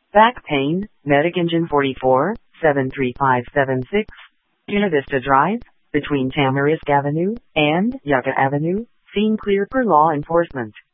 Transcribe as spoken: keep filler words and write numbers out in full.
Back pain, Medic Engine forty-four, seven three five seven six, Una Vista Drive, between Tamarisk Avenue and Yucca Avenue, scene clear per law enforcement.